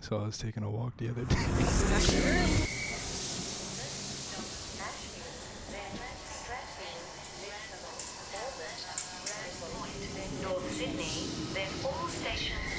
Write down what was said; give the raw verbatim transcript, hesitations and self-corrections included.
So I was taking a walk the other day. North Sydney, then all stations